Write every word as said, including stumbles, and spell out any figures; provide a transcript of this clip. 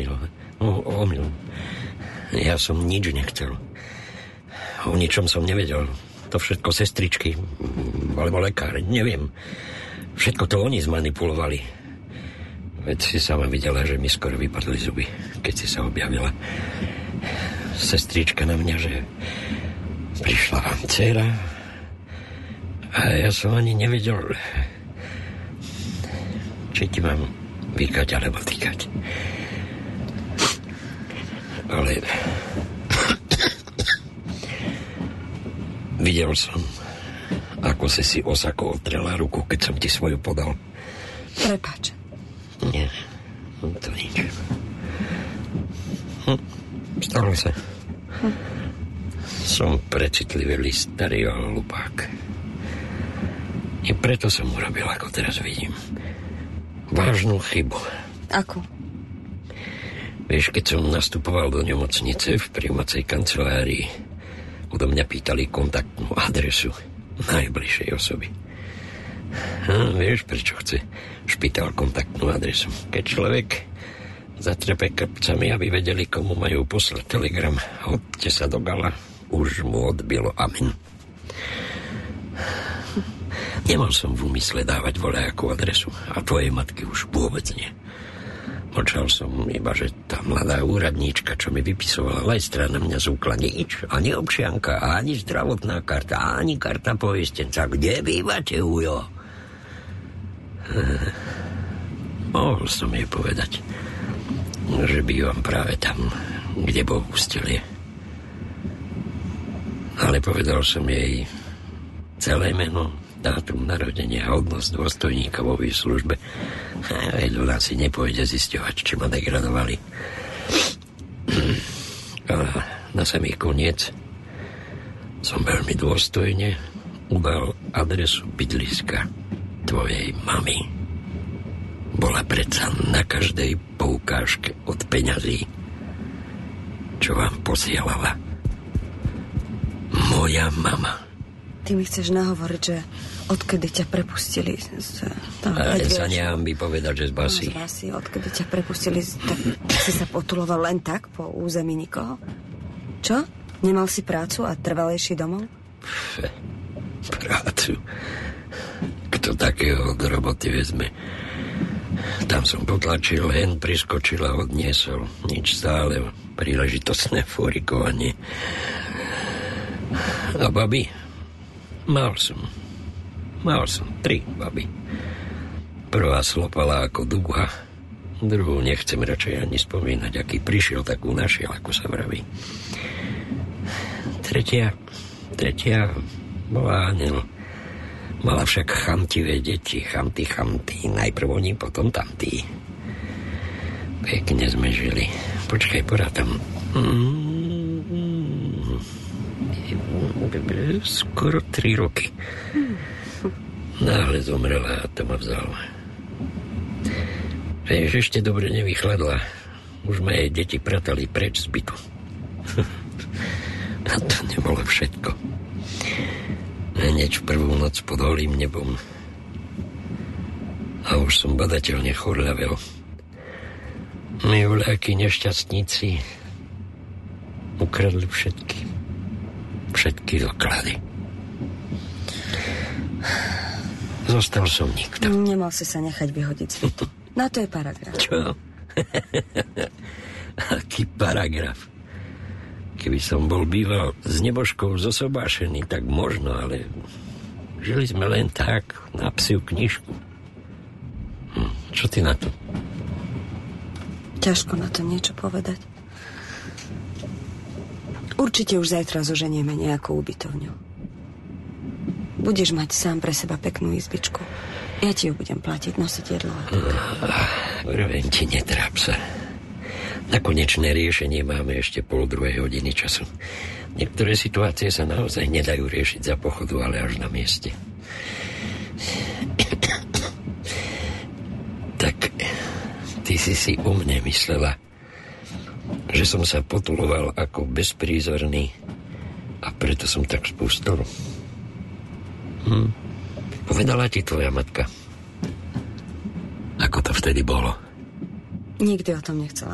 omyl. O, omyl. Ja som nič nechcel. O ničom som nevedel. To všetko sestričky, alebo lekári, neviem. Všetko to oni zmanipulovali. Veď si sama videla, že mi skoro vypadli zuby, keď si sa objavila. Sestrička na mňa, že prišla vám dcera a ja som ani nevedel, či ti mám vykať alebo týkať. Ale videl som, ako si si osako otrela ruku, keď som ti svoju podal. Prepáč. Nie, to nič. Hm, stalo sa. Hm. Som precitlivý starý hlupák. I preto som urobil, ako teraz vidím, vážnu chybu. Ako? Vieš, keď som nastupoval do nemocnice v prijímacej kancelárii, odo mňa pýtali kontaktnú adresu najbližšej osoby. A vieš, prečo chce špitál kontaktnú adresu? Keď človek zatrepe krpcami, aby vedeli, komu majú poslať telegram, hodte sa do gala, už mu odbilo amen. Nemal som v úmysle dávať voľajakú adresu a tvojej matky už vôbec nie. Počal som iba, že tá mladá úradníčka, čo mi vypisovala lajstra, na mňa zúkla nič, ani občianka, ani zdravotná karta, ani karta poistenca. Kde bývate, ujo? Mohol som jej povedať, že bývam práve tam, kde Boh ustelie. Ale povedal som jej celé meno, dátum narodenia, hodnosť dôstojníka vo výslužbe. Veď ona si nepôjde zisťovať, či ma degradovali. A na samý koniec som veľmi dôstojne udal adresu bydliska tvojej mamy. Bola predsa na každej poukážke od peňazí, čo vám posielala moja mama. Ty mi chceš nahovoriť, že odkedy ťa prepustili z... To, a sa nehambi povedať, že z basy. No, z basy, odkedy ťa prepustili, tak si sa potuloval len tak po území nikoho? Čo? Nemal si prácu a trvalejší domov? Pfe, prácu? Kto takého do roboty vezme? Tam som potlačil, hen priskočil a odniesol. Nič stále, príležitostné fórikovanie. A babi? Mal som. Mal som tri baby. Prvá slopala ako duha. Druhú nechcem radšej ani spomínať, aký prišiel, takú našiel, ako sa vraví. Tretia, tretia bola aniel. Mala však chamtivé deti, chamty, chamty. Najprv oni, potom tamtí. Pekne sme žili. Počkaj, porátam. Mm. Skoro tri roky. Náhle zomrela a to ma vzal. Vieš, ešte dobre nevychladla. Už ma jej deti pratali preč z bytu. A to nebolo všetko. Hneď v prvú noc pod holým nebom. A už som badateľne chorľavel. My voľakí nešťastníci ukradli všetky. Všetky doklady. Zostal som nikto. Nemal si sa nechať vyhodiť z bytu. Na to je paragraf. Čo? Aký paragraf? Keby som bol býval s nebožkou zosobášený, tak možno, ale žili sme len tak, na psiu knižku. Hm, čo ty na to? Ťažko na to niečo povedať. Určite už zajtra zoženieme nejakú ubytovňu. Budeš mať sám pre seba peknú izbičku. Ja ti ju budem platiť, nosiť jedlo. Vravím ti, netráp sa. Na konečné riešenie máme ešte pol druhej hodiny času. Niektoré situácie sa naozaj nedajú riešiť za pochodu, ale až na mieste. Tak ty si si o mne myslela, že som sa potuloval ako bezprízorný a preto som tak spustil. Hm. Povedala ti tvoja matka, ako to vtedy bolo? Nikdy o tom nechcela